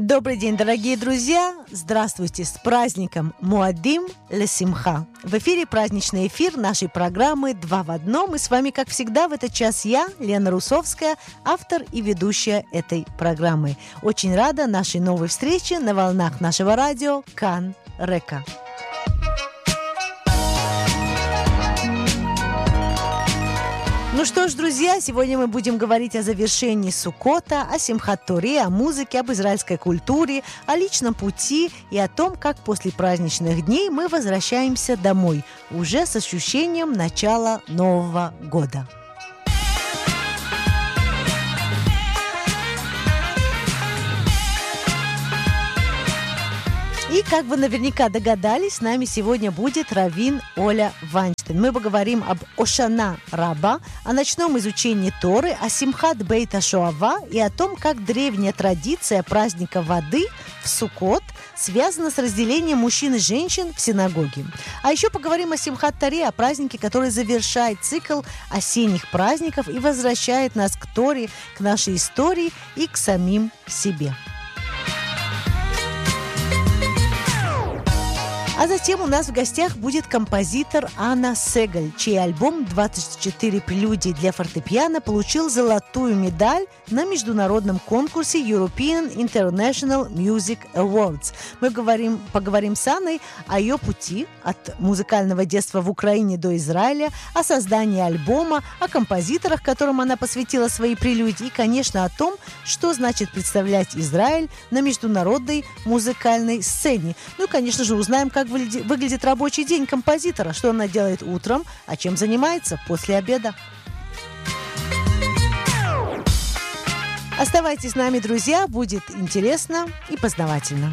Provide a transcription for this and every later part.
Добрый день, дорогие друзья! Здравствуйте! С праздником Муадим ле-Симха! В эфире праздничный эфир нашей программы «Два в одном». И с вами, как всегда, в этот час я, Лена Русовская, автор и ведущая этой программы. Очень рада нашей новой встрече на волнах нашего радио Кан Река. Ну что ж, друзья, сегодня мы будем говорить о завершении Суккота, о Симхат Торе, о музыке, об израильской культуре, о личном пути и о том, как после праздничных дней мы возвращаемся домой, уже с ощущением начала Нового года. И, как вы наверняка догадались, с нами сегодня будет раввин Оля Вайнштейн. Мы поговорим об Ошана Раба, о ночном изучении Торы, о Симхат Бейт ха-Шоава и о том, как древняя традиция праздника воды в Суккот связана с разделением мужчин и женщин в синагоге. А еще поговорим о Симхат Торе, о празднике, который завершает цикл осенних праздников и возвращает нас к Торе, к нашей истории и к самим себе. А затем у нас в гостях будет композитор Анна Сегаль, чей альбом «24 прелюдии для фортепиано» получил золотую медаль на международном конкурсе European International Music Awards. Мы поговорим с Анной о ее пути от музыкального детства в Украине до Израиля, о создании альбома, о композиторах, которым она посвятила свои прелюдии, и, конечно, о том, что значит представлять Израиль на международной музыкальной сцене. Ну и, конечно же, узнаем, как выглядит рабочий день композитора, что она делает утром, а чем занимается после обеда. Оставайтесь с нами, друзья, будет интересно и познавательно.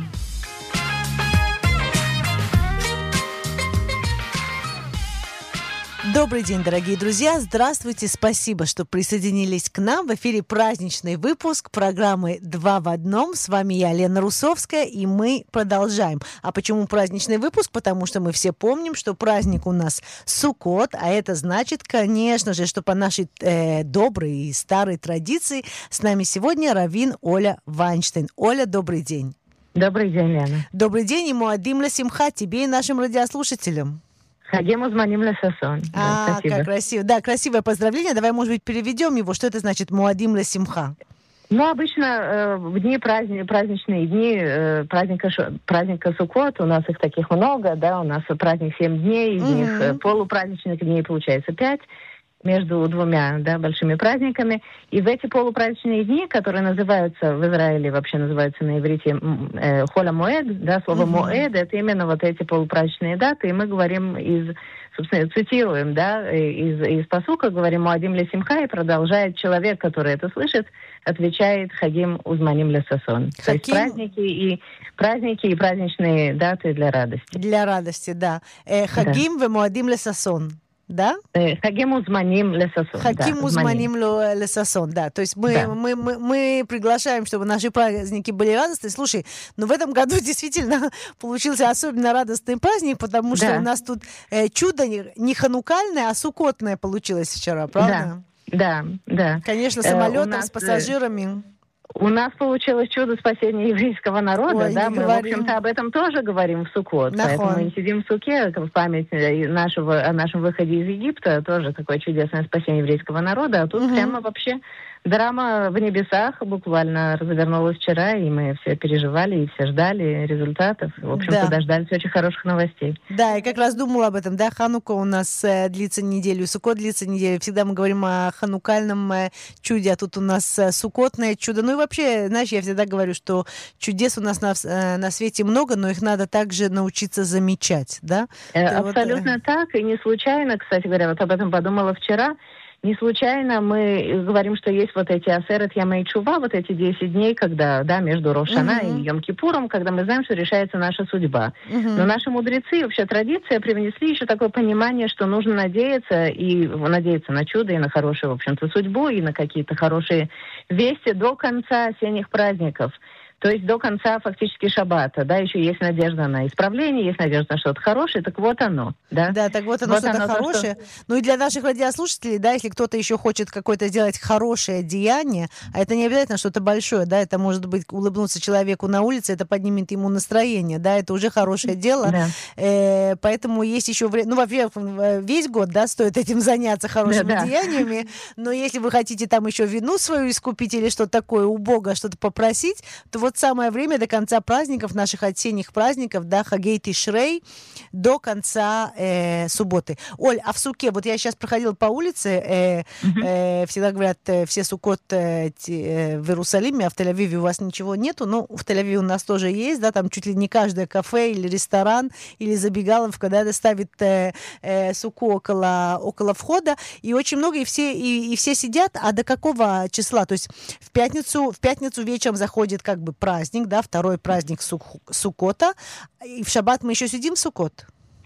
Добрый день, дорогие друзья! Здравствуйте! Спасибо, что присоединились к нам. В эфире праздничный выпуск программы «Два в одном». С вами я, Лена Русовская, и мы продолжаем. А почему праздничный выпуск? Потому что мы все помним, что праздник у нас Суккот, а это значит, конечно же, что по нашей доброй и старой традиции с нами сегодня раввин Оля Вайнштейн. Оля, добрый день! Добрый день, Лена. Добрый день и Муадим ле-Симха тебе и нашим радиослушателям. Хагим узманим ле-Сасон. Как красиво. Да, красивое поздравление. Давай, может быть, переведем его. Что это значит Муадим ле-Симха? Ну, обычно в дни праздничные дни праздника Суккот, у нас их таких много, да, у нас праздник 7 дней, из них полупраздничных дней получается 5, между двумя, да, большими праздниками. И в эти полупраздничные дни, которые называются в Израиле, вообще называются на иврите Холя Моэд, да, слово Моэд, это именно вот эти полупраздничные даты, и мы говорим собственно, цитируем, да, из пасука, говорим Муадим ле-Симха, и продолжает человек, который это слышит, отвечает Хагим узманим ле-Сасон. То есть праздники и праздничные даты для радости. Для радости, да. Хагим ве Муадим ле-Сасон. Да? Хагим узманим ле-Сасон. Хагим узманим ле-Сасон, да. То есть мы приглашаем, чтобы наши праздники были радостные. Слушай, но в этом году действительно получился особенно радостный праздник, потому что у нас тут чудо не ханукальное, а суккотное получилось вчера, правда? Да. Конечно, самолетом с пассажирами. У нас получилось чудо спасения еврейского народа, Ой, да, мы, в общем-то, об этом тоже говорим в Суккот, поэтому мы сидим в Суке в память о нашем выходе из Египта, тоже такое чудесное спасение еврейского народа, а тут прямо вообще драма в небесах буквально развернулась вчера, и мы все переживали, и все ждали результатов. В общем-то, дождались очень хороших новостей. Да, я как раз думала об этом, да, Ханука у нас длится неделю, Суккот длится неделю. Всегда мы говорим о ханукальном чуде, а тут у нас суккотное чудо. Ну и вообще, знаешь, я всегда говорю, что чудес у нас на свете много, но их надо также научиться замечать, да? Абсолютно так, и не случайно, кстати говоря, вот об этом подумала вчера. Не случайно мы говорим, что есть вот эти асерет яма и чува, вот эти 10 дней, когда, да, между Рош ха-Шана и Йом-Кипуром, когда мы знаем, что решается наша судьба. Но наши мудрецы, вообще традиция, привнесли еще такое понимание, что нужно надеяться на чудо, и на хорошую, в общем-то, судьбу, и на какие-то хорошие вести до конца осенних праздников. То есть до конца фактически шаббата, да, еще есть надежда на исправление, есть надежда на что-то хорошее, так вот оно, да. Да, так вот оно вот что-то оно хорошее. То, что... Ну и для наших радиослушателей, да, если кто-то еще хочет какое-то сделать хорошее деяние, а это не обязательно что-то большое, да, это может быть улыбнуться человеку на улице, это поднимет ему настроение, да, это уже хорошее дело. Поэтому есть еще время, ну, во-первых, весь год, да, стоит этим заняться хорошими деяниями, но если вы хотите там еще вину свою искупить или что-то такое у Бога, что-то попросить, то вот самое время до конца праздников, наших осенних праздников, да, Хагей Тишрей, до конца субботы. Оль, а в суке, вот я сейчас проходила по улице, всегда говорят, все суккот в Иерусалиме, а в Тель-Авиве у вас ничего нету, но в Тель-Авиве у нас тоже есть, да, там чуть ли не каждое кафе или ресторан или забегаловка, да, ставит суку около входа, и очень много, и все сидят, а до какого числа? То есть в пятницу вечером заходит как бы праздник, да, второй праздник Суккота, и в шаббат мы еще сидим в Суккот?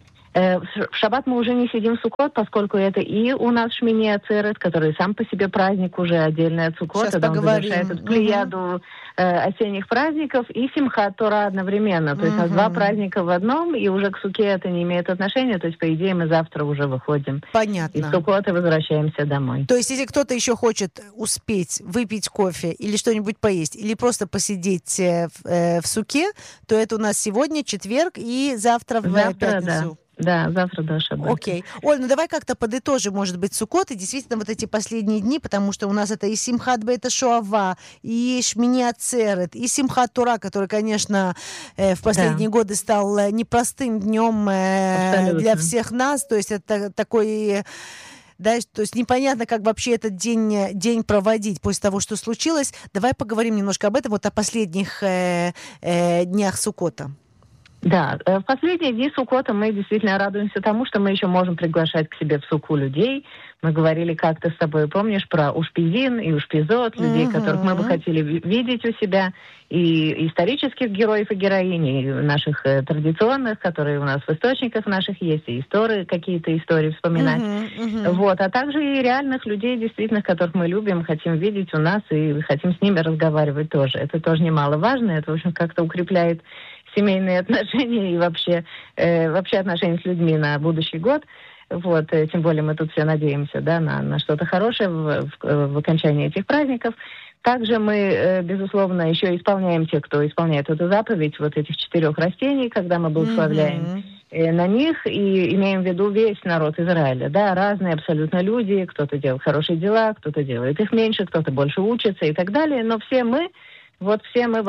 В шаббат мы уже не сидим в Суккот, поскольку это и у нас Шмини Ацерет, который сам по себе праздник уже отдельный от Суккота, да, он завершает эту плеяду осенних праздников, и Симхат Тора одновременно. То есть у нас два праздника в одном, и уже к суке это не имеет отношения, то есть, по идее, мы завтра уже выходим из Суккота и возвращаемся домой. То есть, если кто-то еще хочет успеть выпить кофе или что-нибудь поесть, или просто посидеть в суке, то это у нас сегодня четверг и завтра в пятницу. Да, завтра до шаббата. Окей. Оль, ну давай как-то подытожим, может быть, Суккот, и действительно вот эти последние дни, потому что у нас это и Симхат Бейт Шоава, и Шмини Ацерет, и Симхат Тора, который, конечно, в последние годы стал непростым днем для всех нас, то есть это такой... Да, то есть непонятно, как вообще этот день проводить после того, что случилось. Давай поговорим немножко об этом, вот о последних днях Суккота. Да, в последние дни Суккота мы действительно радуемся тому, что мы еще можем приглашать к себе в суку людей. Мы говорили как-то с тобой, помнишь, про ушпизин и ушпизот, людей, которых мы бы хотели видеть у себя, и исторических героев и героинь, и наших традиционных, которые у нас в источниках наших есть, и какие-то истории вспоминать. Вот, а также и реальных людей, действительно, которых мы любим, хотим видеть у нас, и хотим с ними разговаривать тоже. Это тоже немаловажно, это, в общем, как-то укрепляет семейные отношения и вообще отношения с людьми на будущий год. Вот, тем более мы тут все надеемся, да, на что-то хорошее в окончании этих праздников. Также мы, безусловно, еще исполняем те, кто исполняет эту заповедь, вот этих 4 растений, когда мы благословляем на них, и имеем в виду весь народ Израиля, да, разные абсолютно люди, кто-то делает хорошие дела, кто-то делает их меньше, кто-то больше учится и так далее, но все мы в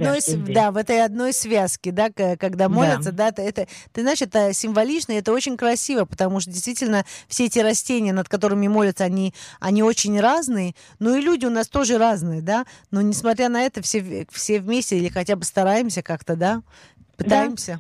этой одной связке, да, когда молятся, да, это, ты знаешь, это символично, и это очень красиво, потому что действительно все эти растения, над которыми молятся, они очень разные, но и люди у нас тоже разные, да, но несмотря на это все вместе или хотя бы стараемся как-то, да, пытаемся.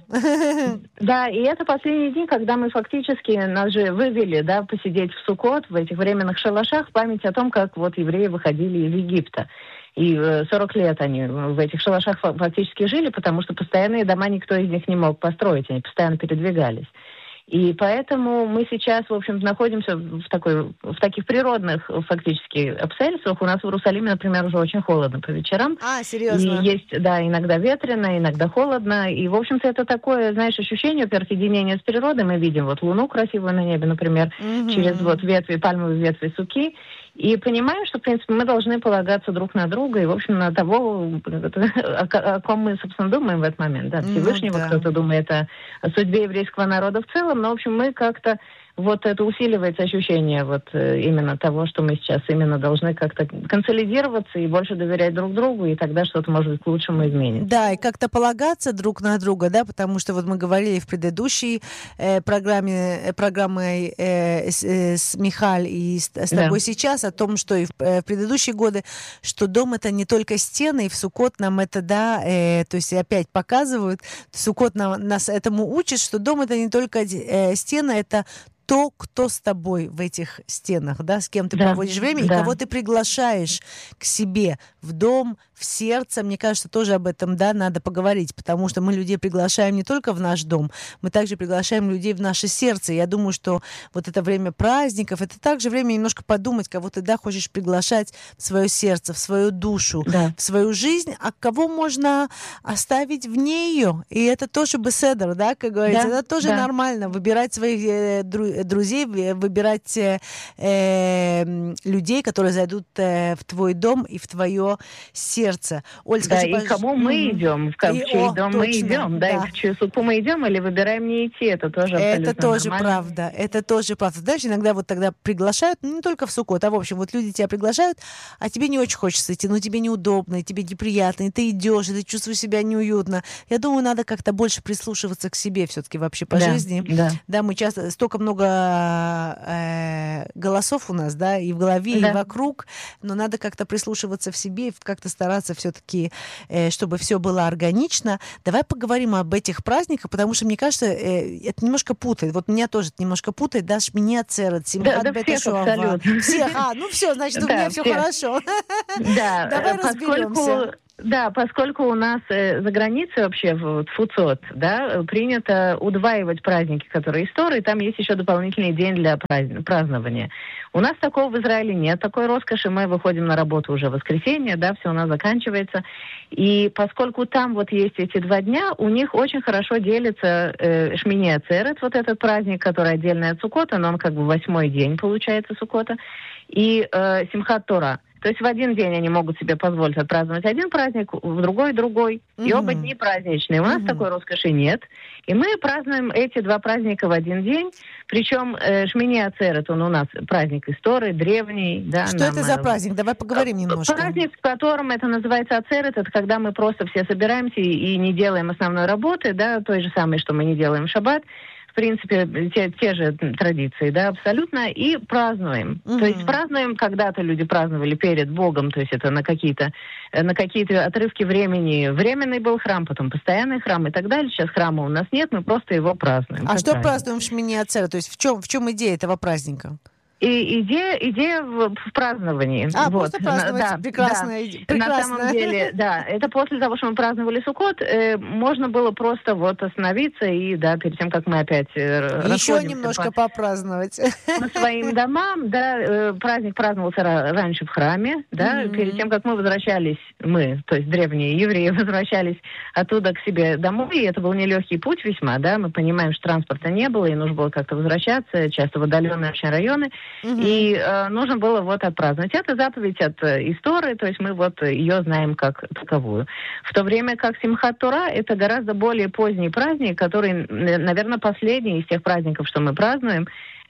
Да, и это последний день, когда мы фактически нас же вывели, да, посидеть в Суккот, в этих временных шалашах, в память о том, как вот евреи выходили из Египта. И 40 лет они в этих шалашах фактически жили, потому что постоянные дома никто из них не мог построить, они постоянно передвигались. И поэтому мы сейчас, в общем, находимся в таких природных фактически обстоятельствах. У нас в Иерусалиме, например, уже очень холодно по вечерам. Серьезно? И есть, да, иногда ветрено, иногда холодно. И, в общем-то, это такое, знаешь, ощущение, во-первых, единения с природой. Мы видим вот луну красивую на небе, например, через вот пальмовые ветви суки. И понимаем, что, в принципе, мы должны полагаться друг на друга и, в общем, на того, о ком мы, собственно, думаем в этот момент. Да, Всевышнего, кто-то думает о судьбе еврейского народа в целом, но, в общем, мы как-то вот это усиливается ощущение вот именно того, что мы сейчас именно должны как-то консолидироваться и больше доверять друг другу, и тогда что-то, может быть, к лучшему изменится. Да, и как-то полагаться друг на друга, да, потому что вот мы говорили в предыдущей программе с Михаль и с тобой сейчас о том, что и в предыдущие годы, что дом — это не только стены, и в Суккот нам это, да, то есть опять показывают, Суккот нас этому учит, что дом — это не только стены, это кто с тобой в этих стенах, да, с кем ты проводишь время, и кого ты приглашаешь к себе в дом, в сердце. Мне кажется, тоже об этом, да, надо поговорить, потому что мы людей приглашаем не только в наш дом, мы также приглашаем людей в наше сердце. Я думаю, что вот это время праздников, это также время немножко подумать, кого ты, да, хочешь приглашать в свое сердце, в свою душу, в свою жизнь, а кого можно оставить вне ее. И это тоже беседер, да, как говорится, это тоже нормально. Выбирать своих друзей, выбирать людей, которые зайдут в твой дом и в твое сердце. Оль, скажи, и к кому мы идем, в чей дом мы идем, да, и в чью судьбу мы идем, или выбираем не идти, это тоже абсолютно это тоже нормально. правда, это тоже правда. Знаешь, иногда вот тогда приглашают, ну, не только в Суккот, а в общем, вот люди тебя приглашают, а тебе не очень хочется идти, ну, тебе неудобно, и тебе неприятно, и ты идешь, и ты чувствуешь себя неуютно. Я думаю, надо как-то больше прислушиваться к себе все-таки вообще по жизни. Да, мы часто, столько много голосов у нас, да, и в голове, и вокруг, но надо как-то прислушиваться в себе и как-то стараться все-таки, чтобы все было органично. Давай поговорим об этих праздниках, потому что, мне кажется, это немножко путает. Вот меня тоже это немножко путает. Да, Шмини Ацерет, Симхат бет ха-Шуава. Всех, ну все, значит, у меня все хорошо. Да, давай разберемся. Да, поскольку у нас за границей вообще в Тфуцот, да, принято удваивать праздники, которые истории, там есть еще дополнительный день для празднования. У нас такого в Израиле нет, такой роскоши, мы выходим на работу уже в воскресенье, да, все у нас заканчивается. И поскольку там вот есть эти 2 дня, у них очень хорошо делится Шмини Ацерет, вот этот праздник, который отдельно от Суккота, но он как бы 8-й день получается Суккота, и Симхат Тора. То есть в один день они могут себе позволить отпраздновать один праздник, в другой. И оба дни праздничные. У нас такой роскоши нет. И мы празднуем эти 2 праздника в один день. Причем Шмини Ацерет, он у нас праздник истории, древний. Да, что это за праздник? Давай поговорим немножко. Праздник, в котором это называется Ацерет, это когда мы просто все собираемся и не делаем основной работы, да, той же самой, что мы не делаем в шаббат. В принципе, те же традиции, да, абсолютно, и празднуем. То есть празднуем, когда-то люди праздновали перед Богом, то есть это на какие-то отрывки времени. Временный был храм, потом постоянный храм и так далее. Сейчас храма у нас нет, мы просто его празднуем. А что празднуем в Шмини Ацерет? То есть в чем идея этого праздника? И идея в праздновании. Просто праздновать. Прекрасная идея. На самом деле, да, это после того, что мы праздновали Суккот, можно было просто вот остановиться и, да, перед тем, как мы опять еще немножко попраздновать. По своим домам, да, праздник праздновался раньше в храме, да, перед тем, как мы возвращались, то есть древние евреи возвращались оттуда к себе домой, и это был нелегкий путь весьма, да, мы понимаем, что транспорта не было, и нужно было как-то возвращаться, часто в отдаленные очень районы. И нужно было вот отпраздновать. Это заповедь от истории, то есть мы вот ее знаем как таковую. В то время как Симхат Тора это гораздо более поздний праздник, который, наверное, последний из тех праздников, что мы празднуем,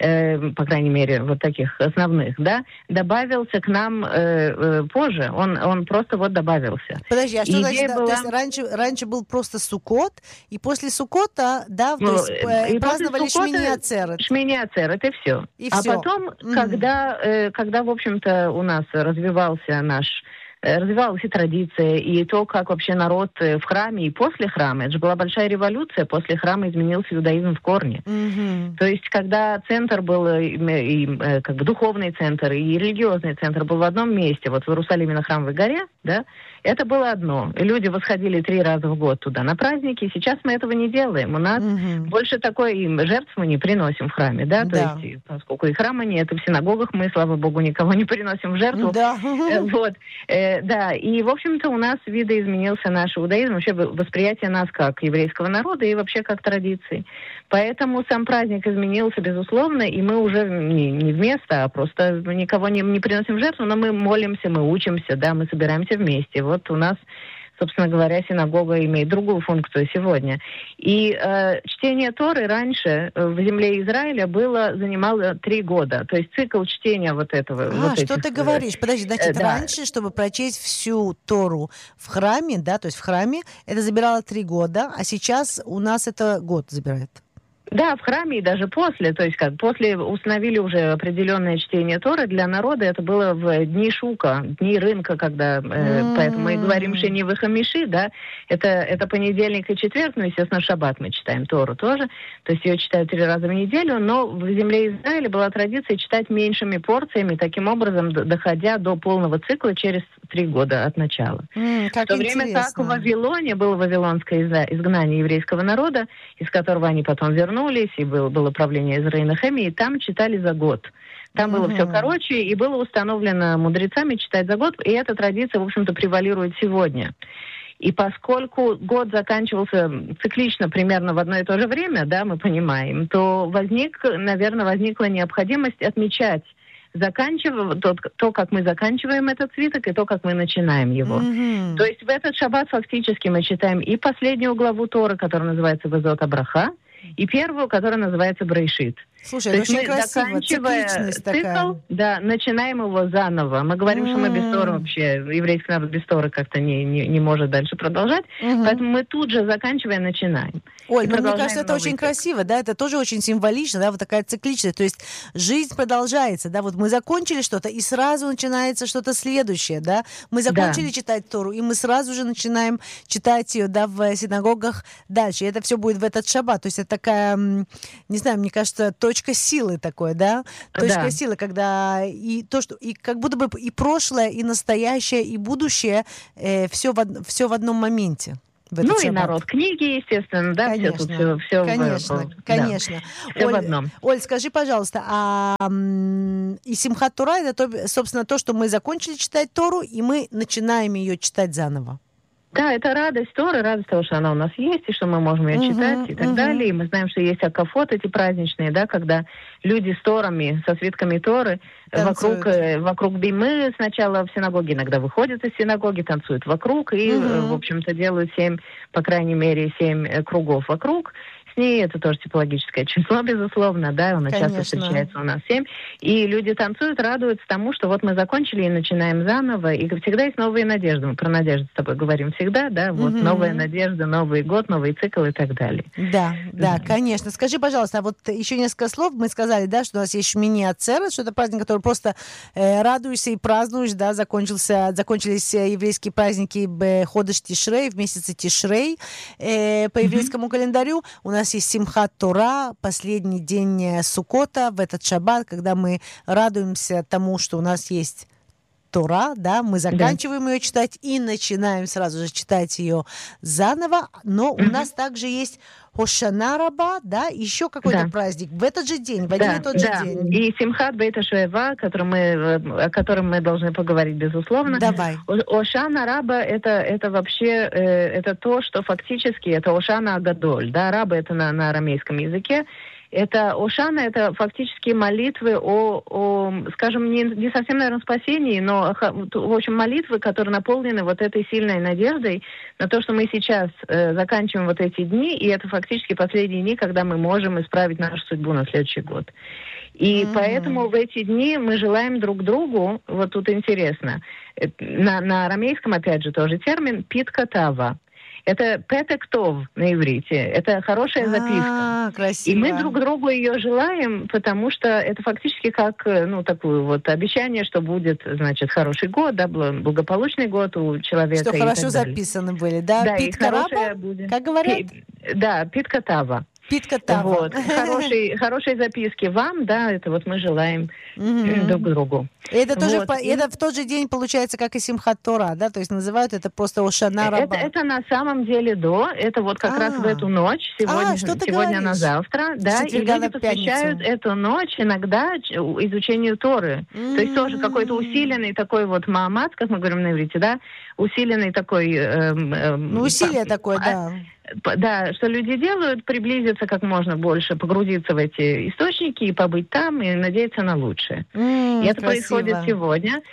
по крайней мере, вот таких основных, да, добавился к нам позже. Он просто вот добавился. Подожди, а что значит, была... то есть раньше был просто Суккот, и после Суккота, да, то есть праздновали Шмини Ацерет. Шмини Ацерет, и все. Потом, когда, в общем-то, у нас развивалась и традиция, и то, как вообще народ в храме и после храма. Это же была большая революция. После храма изменился иудаизм в корне. То есть, когда центр был, как бы духовный центр, и религиозный центр был в одном месте, вот в Иерусалиме на Храмовой горе, да, это было одно. И люди восходили 3 раза в год туда на праздники. Сейчас мы этого не делаем. У нас больше такой жертв мы не приносим в храме, да, то есть, поскольку и храма нет, и в синагогах мы, слава богу, никого не приносим в жертву. Вот. Да, и, в общем-то, у нас видоизменился наш иудаизм, вообще восприятие нас как еврейского народа и вообще как традиции. Поэтому сам праздник изменился, безусловно, и мы уже не вместо, а просто никого не приносим в жертву, но мы молимся, мы учимся, да, мы собираемся вместе. Вот у нас, собственно говоря, синагога имеет другую функцию сегодня. И чтение Торы раньше в земле Израиля занимало 3 года. То есть цикл чтения вот этого. Что ты говоришь? Подожди, значит, раньше, чтобы прочесть всю Тору в храме, да, то есть в храме, это забирало 3 года, а сейчас у нас это год забирает. Да, в храме и даже после, то есть как после установили уже определенное чтение Торы для народа, это было в дни Шука, дни рынка, когда, поэтому мы и говорим Шени Вехамиши, да, это понедельник и четверг, ну, естественно, в шаббат мы читаем Тору тоже, то есть ее читают 3 раза в неделю, но в земле Израиля была традиция читать меньшими порциями, таким образом доходя до полного цикла через 3 года от начала. Как в то время как в Вавилоне было вавилонское изгнание еврейского народа, из которого они потом вернулись, и было правление Эзры и Нехемии, и там читали за год. Там было все короче, и было установлено мудрецами читать за год, и эта традиция, в общем-то, превалирует сегодня. И поскольку год заканчивался циклично примерно в одно и то же время, да, мы понимаем, то возникла необходимость отмечать то, как мы заканчиваем этот свиток, и то, как мы начинаем его. То есть в этот шаббат фактически мы читаем и последнюю главу Торы, которая называется «Везот Абраха», и первую, которая называется «Брейшит». Слушай, это очень красиво, цикличность такая. Да, начинаем его заново. Мы говорим, что мы без Торы вообще, еврейский народ без Торы как-то не может дальше продолжать, поэтому мы тут же заканчиваем, начинаем. Оль, мне кажется, это очень красиво, да, это тоже очень символично, да, вот такая цикличность, то есть жизнь продолжается, да, вот мы закончили что-то, и сразу начинается что-то следующее, да, мы закончили читать Тору, и мы сразу же начинаем читать ее, да, в синагогах дальше, и это все будет в этот шаббат, то есть это такая, не знаю, мне кажется, точка силы такой, да, точка силы, когда и то, что, и как будто бы и прошлое, и настоящее, и будущее, все в одном моменте. Ну и народ книги, естественно, да, конечно, все конечно. Все в одном. Оль, скажи, пожалуйста, и Симхат Тора, это, собственно, то, что мы закончили читать Тору, и мы начинаем ее читать заново. Да, это радость Торы, радость того, что она у нас есть, и что мы можем ее читать, и так далее. И мы знаем, что есть акафот эти праздничные, да, когда люди с Торами, со свитками Торы, вокруг бимы сначала в синагоге иногда выходят из синагоги, танцуют вокруг, и, в общем-то, делают 7, по крайней мере, 7 кругов вокруг. С ней это тоже типологическое число, безусловно, да, оно часто встречается у нас 7. И люди танцуют, радуются тому, что вот мы закончили и начинаем заново, и всегда есть новые надежды. Мы про надежду с тобой говорим всегда, да, вот новая надежда, Новый год, новый цикл и так далее. Да, конечно. Скажи, пожалуйста, а вот еще несколько слов. Мы сказали, да, что у нас есть Шмини Ацерет, что это праздник, который просто радуешься и празднуешь, да, закончились еврейские праздники Ходеш Тишрей, в месяце Тишрей по еврейскому календарю. У нас есть Симхат Тора, последний день Суккота, в этот шаббат, когда мы радуемся тому, что у нас есть Тора, да, мы заканчиваем ее читать и начинаем сразу же читать ее заново, но у нас также есть Хошана Раба, да, еще какой-то праздник в этот же день, в один и тот же день. И Симхат Бейт Шуэва, о котором мы должны поговорить, безусловно. Давай. Хошана Раба это вообще это то, что фактически это Хошана Агадоль, да, Раба это на арамейском языке. Это Ошана, это фактически молитвы скажем, не совсем, наверное, спасении, но, в общем, молитвы, которые наполнены вот этой сильной надеждой на то, что мы сейчас заканчиваем вот эти дни, и это фактически последние дни, когда мы можем исправить нашу судьбу на следующий год. И поэтому в эти дни мы желаем друг другу, вот тут интересно, на арамейском, опять же, тоже термин «питка тава». Это петек тов на иврите. Это хорошая записка. Красиво. И мы друг другу ее желаем, потому что это фактически как, такое вот обещание, что будет, значит, хороший год, да, благополучный год у человека. Что хорошо записаны были, да? Да, Питка раба, как говорят? Да, питка тава. Питка тава. Вот. Хорошей записки вам, да, это вот мы желаем друг другу. И это тоже это в тот же день получается, как и Симхат Тора, да? То есть называют это просто Ошана Раба. Это на самом деле это вот как раз в эту ночь, сегодня на завтра, да, и люди посвящают эту ночь иногда изучению Торы. То есть тоже какой-то усиленный такой вот маамат, как мы говорим на иврите, да, усиленный такой... усилие такое, да. Да, что люди делают, приблизиться как можно больше, погрузиться в эти источники и побыть там, и надеяться на лучшее. И это происходит сегодня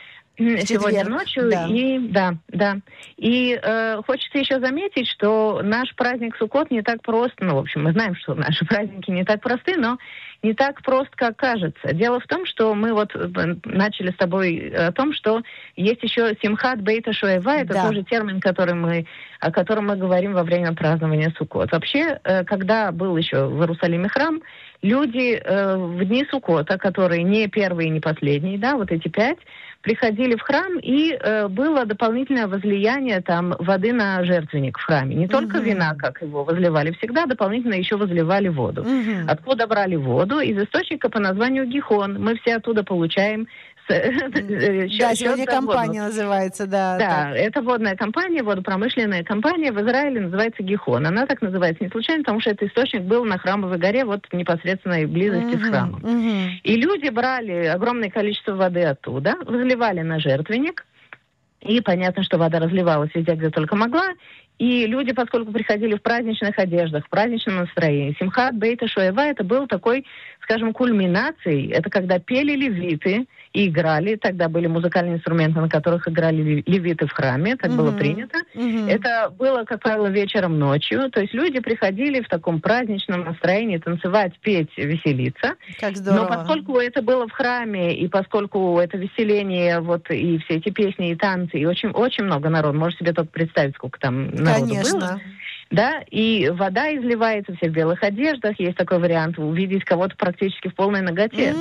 ночью. Да. И хочется еще заметить, что наш праздник Суккот не так прост. В общем, мы знаем, что наши праздники не так просты, но не так прост, как кажется. Дело в том, что мы вот начали с тобой о том, что есть еще Симхат Бейта Шуэва, это тоже термин, о котором мы говорим во время празднования Суккот. Вообще, когда был еще в Иерусалиме храм, люди в дни Суккота, которые не первые, не последние, да, вот эти 5, приходили в храм, и было дополнительное возлияние там воды на жертвенник в храме. Не только вина, как его возливали всегда, дополнительно еще возливали воду. Откуда брали воду? Из источника по названию Гихон. Мы все оттуда получаем. Да, сегодня компания называется, да. Да, это водная компания, водопромышленная компания в Израиле называется Гихон. Она так называется не случайно, потому что этот источник был на Храмовой горе, вот в непосредственной близости с храмом. И люди брали огромное количество воды оттуда, возливали на жертвенник, и понятно, что вода разливалась везде, где только могла. И люди, поскольку приходили в праздничных одеждах, в праздничном настроении, Симхат Бейта Шуэва, это был такой, скажем, кульминацией. Это когда пели левиты и играли. Тогда были музыкальные инструменты, на которых играли левиты в храме. Так было принято. Это было, как правило, вечером, ночью. То есть люди приходили в таком праздничном настроении танцевать, петь, веселиться. Как здорово. Но поскольку это было в храме, и поскольку это веселение, вот и все эти песни и танцы, и очень, очень много народу, можете себе только представить, сколько там народу было. Да, и вода изливается, все в белых одеждах. Есть такой вариант увидеть кого-то практически в полной наготе.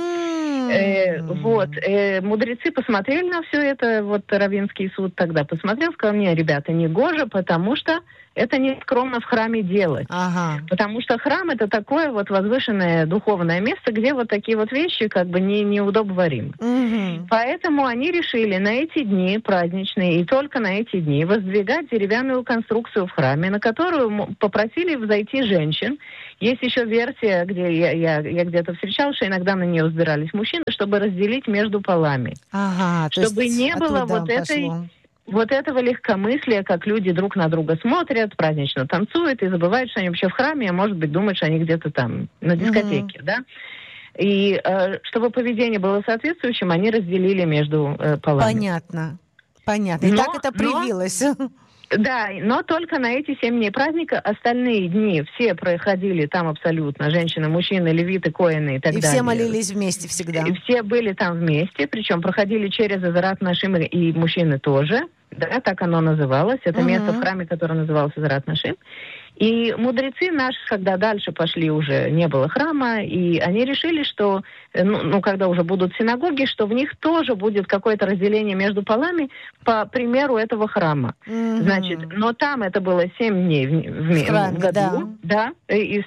Мудрецы посмотрели на все это, вот Раввинский суд тогда посмотрел, сказал: мне, ребята, не гоже, потому что это не скромно в храме делать. Потому что храм — это такое вот возвышенное духовное место, где вот такие вот вещи как бы неудобоваримы. Поэтому они решили на эти дни праздничные и только на эти дни воздвигать деревянную конструкцию в храме, на которую попросили взойти женщин. Есть еще версия, где я где-то встречала, что иногда на нее взбирались мужчины, чтобы разделить между полами. Чтобы не было вот этого легкомыслия, как люди друг на друга смотрят, празднично танцуют и забывают, что они вообще в храме, а может быть думают, что они где-то там на дискотеке, да? И чтобы поведение было соответствующим, они разделили между полами. Понятно. И так это привилось. Да, но только на эти 7 дней праздника. Остальные дни все проходили там абсолютно. Женщины, мужчины, левиты, коэны и так далее. И все молились вместе всегда. И все были там вместе, причем проходили через Азарат Нашим, и мужчины тоже. Да, так оно называлось. Это место в храме, которое называлось Азарат Нашим. И мудрецы наши, когда дальше пошли, уже не было храма, и они решили, что, когда уже будут синагоги, что в них тоже будет какое-то разделение между полами по примеру этого храма. Значит, но там это было 7 дней в году. Да, из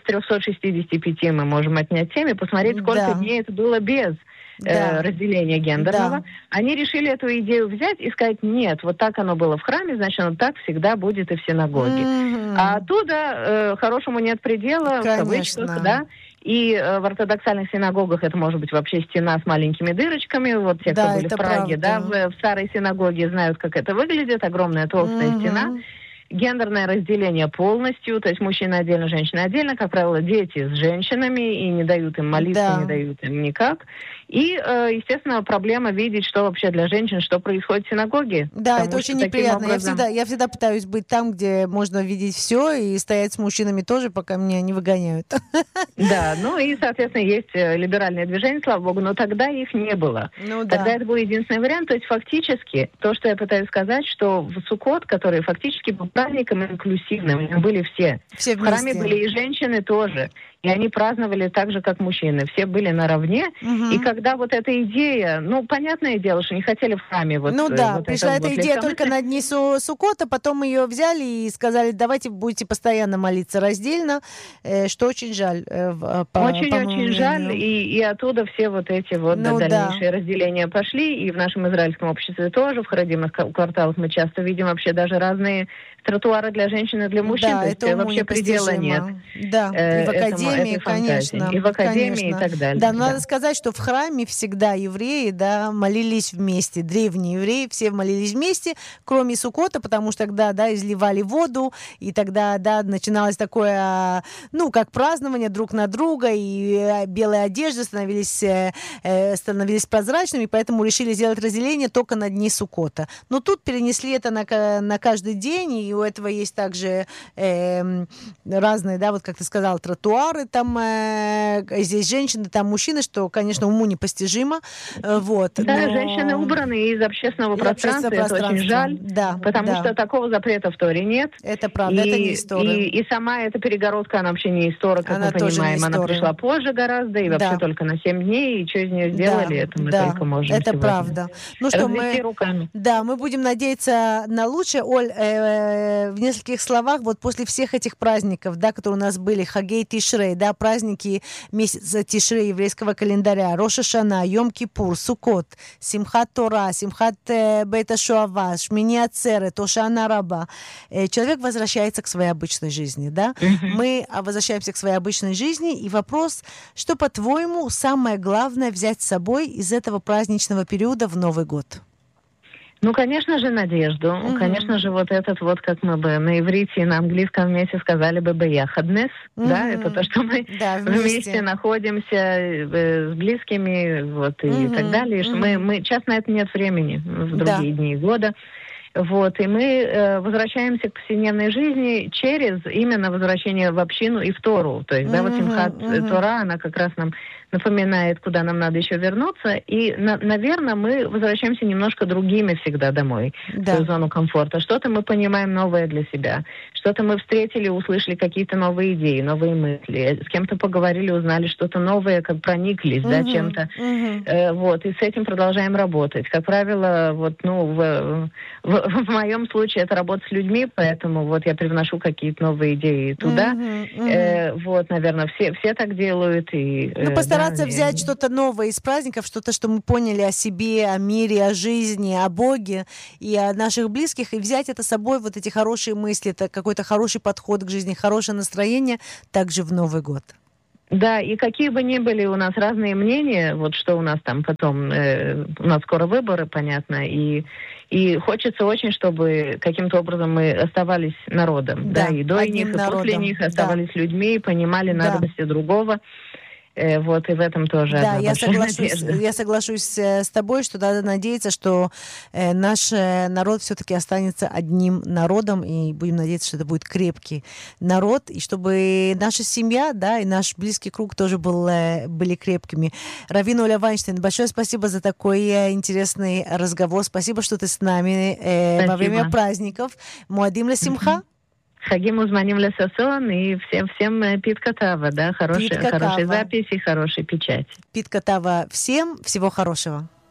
365 мы можем отнять 7 и посмотреть, сколько дней это было без разделения гендерного. Они решили эту идею взять и сказать: нет, вот так оно было в храме, значит, оно так всегда будет и в синагоге. А оттуда хорошему нет предела, в кавычках, да. И в ортодоксальных синагогах это может быть вообще стена с маленькими дырочками. Вот те, кто были в Праге, в старой синагоге, знают, как это выглядит. Огромная толстая стена. Гендерное разделение полностью, то есть мужчины отдельно, женщины отдельно, как правило, дети с женщинами, и не дают им молиться, не дают им никак. И, естественно, проблема видеть, что вообще для женщин, что происходит в синагоге. Да, это очень неприятно. Я всегда пытаюсь быть там, где можно видеть все, и стоять с мужчинами тоже, пока меня не выгоняют. Да, и, соответственно, есть либеральное движение, слава богу, но тогда их не было. Тогда это был единственный вариант. То есть, фактически, то, что я пытаюсь сказать, что в Суккот, который фактически был праздником инклюзивным, были все. Все вместе. В храме были и женщины тоже. И они праздновали так же, как мужчины. Все были наравне. И когда вот эта идея, понятное дело, что не хотели в храме. Пришла эта идея только на дни Суккота, потом ее взяли и сказали: давайте будете постоянно молиться раздельно, что очень жаль. Очень жаль, и оттуда все вот эти дальнейшие разделения пошли, и в нашем израильском обществе тоже, в харадимных кварталах мы часто видим вообще даже разные тротуары для женщин и для мужчин, то есть вообще предела нет. Да, и в академии, конечно. И в академии, и так далее. Да, но надо сказать, что в храме всегда евреи, молились вместе. Древние евреи все молились вместе, кроме Суккота, потому что тогда, изливали воду, и тогда, начиналось такое, как празднование друг на друга, и белые одежды становились прозрачными, поэтому решили сделать разделение только на дни Суккота. Но тут перенесли это на каждый день, и у этого есть также разные, как ты сказал, тротуары разговоры, там здесь женщины, там мужчины, что, конечно, уму непостижимо. Вот, да, женщины убраны из общественного пространства, это очень жаль, да, потому что такого запрета в Торе нет. Это правда, это не из Торы. И сама эта перегородка, она вообще не из Торы, как она мы понимаем. Она пришла позже гораздо, и вообще только на 7 дней, и что из нее сделали, это мы только можем это правда. Ну что, руками. Да, мы будем надеяться на лучшее. Оль, в нескольких словах, вот после всех этих праздников, да, которые у нас были, Хагей Тишрей, да, праздники месяца Тишрей еврейского календаря, Роша Шана, Йом-Кипур, Суккот, Симхат Тора, Симхат Бейт Шуава, Шмини Ацерет, Ошана Раба. Человек возвращается к своей обычной жизни, да? Мы возвращаемся к своей обычной жизни, и вопрос, что, по-твоему, самое главное взять с собой из этого праздничного периода в Новый год? Ну, конечно же, надежду. Конечно же, вот этот вот, как мы бы на иврите и на английском вместе сказали бы «беяхаднес», да, это то, что мы вместе находимся с близкими, вот, и так далее. Что мы часто на это нет времени в другие дни года. Вот, и мы возвращаемся к повседневной жизни через именно возвращение в общину и в Тору. То есть, да, вот Симхат Тора, она как раз нам напоминает, куда нам надо еще вернуться. И, наверное, мы возвращаемся немножко другими всегда домой, в свою зону комфорта. Что-то мы понимаем новое для себя. Что-то мы встретили, услышали какие-то новые идеи, новые мысли. С кем-то поговорили, узнали что-то новое, как прониклись, да, чем-то. Вот, и с этим продолжаем работать. Как правило, вот, ну, в моем случае это работа с людьми, поэтому вот я привношу какие-то новые идеи туда. Вот, наверное, все так делают. И, постараться взять что-то новое из праздников, что-то, что мы поняли о себе, о мире, о жизни, о Боге и о наших близких, и взять это с собой, вот эти хорошие мысли, это какой-то хороший подход к жизни, хорошее настроение также в Новый год. Да, и какие бы ни были у нас разные мнения, вот что у нас там потом, у нас скоро выборы, понятно, и хочется очень, чтобы каким-то образом мы оставались народом, да, и до них, и после них оставались людьми, понимали надобности другого. Вот, и в этом тоже да, я соглашусь с тобой, что надо надеяться, что наш народ все-таки останется одним народом, и будем надеяться, что это будет крепкий народ, и чтобы наша семья, да, и наш близкий круг тоже были крепкими. Раввин Оля Вайнштейн, большое спасибо за такой интересный разговор. Спасибо, что ты с нами во время праздников. Муадим ля симха. Хагим узманим лесасон, и всем пит катава, да, хорошие записи, хорошие печати. Пит катава всем, всего хорошего.